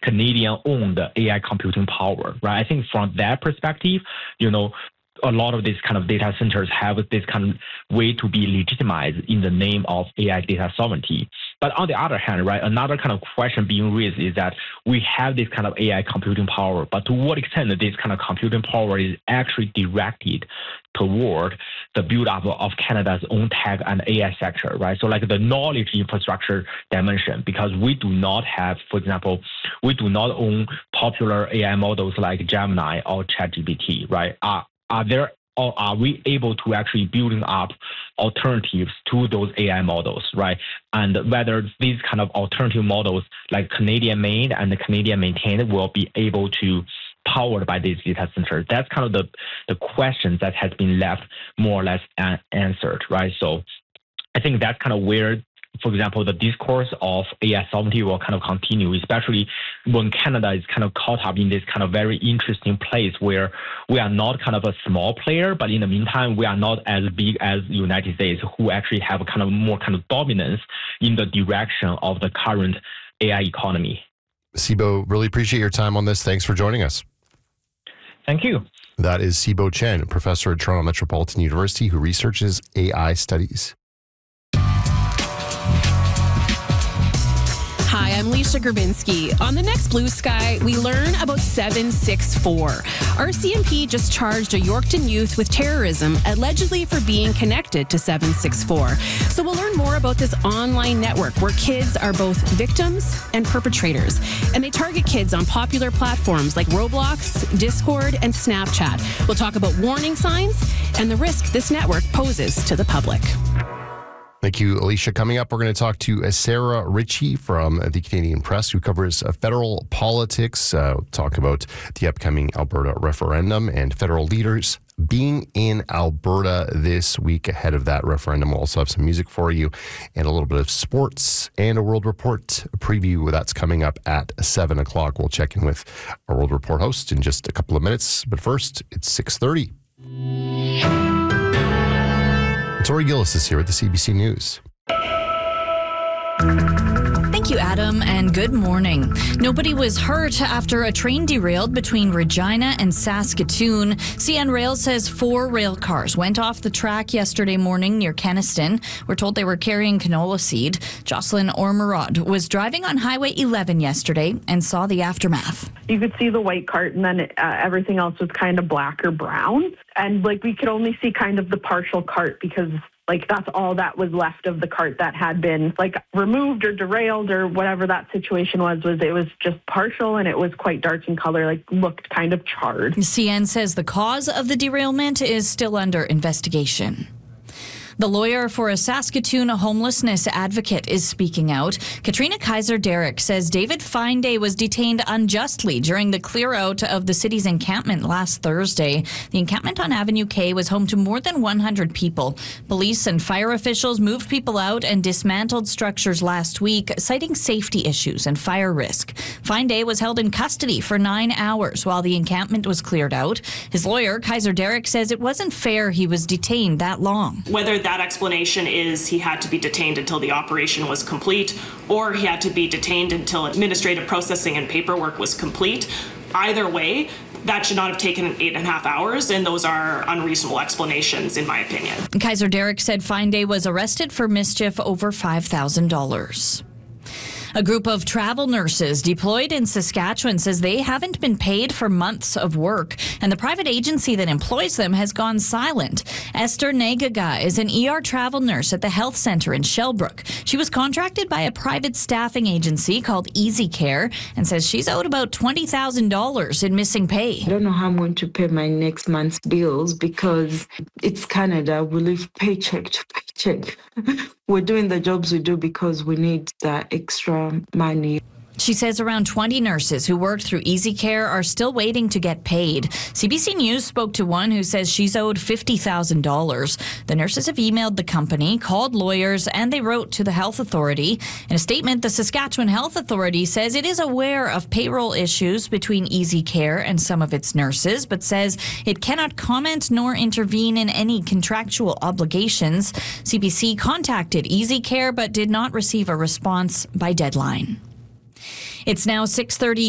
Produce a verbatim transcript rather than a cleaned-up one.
Canadian-owned A I computing power, right? I think from that perspective, you know, a lot of these kind of data centers have this kind of way to be legitimized in the name of A I data sovereignty. But on the other hand, right, another kind of question being raised is that we have this kind of A I computing power, but to what extent this kind of computing power is actually directed toward the build-up of Canada's own tech and A I sector, right? So like the knowledge infrastructure dimension, because we do not have, for example, we do not own popular A I models like Gemini or ChatGPT, right? Are, are there or are we able to actually building up alternatives to those A I models, right? And whether these kind of alternative models like Canadian made and Canadian maintained will be able to powered by these data centers. That's kind of the, the question that has been left more or less answered, right? So I think that's kind of where, for example, the discourse of A I sovereignty will kind of continue, especially when Canada is kind of caught up in this kind of very interesting place where we are not kind of a small player, but in the meantime, we are not as big as the United States, who actually have a kind of more kind of dominance in the direction of the current A I economy. Sibo, really appreciate your time on this. Thanks for joining us. Thank you. That is Sibo Chen, professor at Toronto Metropolitan University who researches A I studies. Hi, I'm Leisha Grabinski. On the next Blue Sky, we learn about seven six four. R C M P just charged a Yorkton youth with terrorism, allegedly for being connected to seven six four. So we'll learn more about this online network where kids are both victims and perpetrators. And they target kids on popular platforms like Roblox, Discord, and Snapchat. We'll talk about warning signs and the risk this network poses to the public. Thank you, Alicia. Coming up, we're going to talk to Sarah Ritchie from the Canadian Press, who covers federal politics. Uh, we'll talk about the upcoming Alberta referendum and federal leaders being in Alberta this week ahead of that referendum. We'll also have some music for you and a little bit of sports and a World Report preview. That's coming up at seven o'clock. We'll check in with our World Report host in just a couple of minutes. But first, it's six thirty. Tori Gillis is here with the C B C News. Thank you, Adam, and good morning. Nobody was hurt after a train derailed between Regina and Saskatoon. C N Rail says four rail cars went off the track yesterday morning near Kenaston. We're told they were carrying canola seed. Jocelyn Ormerod was driving on Highway eleven yesterday and saw the aftermath. You could see the white cart, and then uh, everything else was kind of black or brown. And like we could only see kind of the partial cart because like that's all that was left of the cart that had been like removed or derailed or whatever that situation was, was it was just partial and it was quite dark in color, like looked kind of charred. C N says the cause of the derailment is still under investigation. The lawyer for a Saskatoon homelessness advocate is speaking out. Katrina Kaiser-Derrick says David Finday was detained unjustly during the clear-out of the city's encampment last Thursday. The encampment on Avenue K was home to more than one hundred people. Police and fire officials moved people out and dismantled structures last week, citing safety issues and fire risk. Finday was held in custody for nine hours while the encampment was cleared out. His lawyer, Kaiser-Derrick, says it wasn't fair he was detained that long. Whether that explanation is he had to be detained until the operation was complete, or he had to be detained until administrative processing and paperwork was complete. Either way, that should not have taken eight and a half hours, and those are unreasonable explanations, in my opinion. Kaiser-Derrick said Finday was arrested for mischief over five thousand dollars. A group of travel nurses deployed in Saskatchewan says they haven't been paid for months of work, and the private agency that employs them has gone silent. Esther Negaga is an E R travel nurse at the health center in Shellbrook. She was contracted by a private staffing agency called Easy Care and says she's owed about twenty thousand dollars in missing pay. I don't know how I'm going to pay my next month's bills because it's Canada. We live paycheck to paycheck. We're doing the jobs we do because we need that extra money. She says around twenty nurses who worked through Easy Care are still waiting to get paid. C B C News spoke to one who says she's owed fifty thousand dollars. The nurses have emailed the company, called lawyers, and they wrote to the health authority. In a statement, the Saskatchewan Health Authority says it is aware of payroll issues between Easy Care and some of its nurses, but says it cannot comment nor intervene in any contractual obligations. C B C contacted Easy Care but did not receive a response by deadline. It's now six thirty.